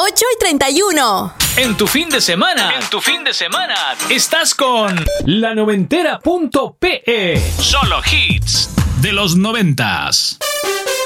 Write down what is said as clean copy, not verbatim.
8:31. En tu fin de semana, estás con La Noventera.pe. Solo hits de los 90s.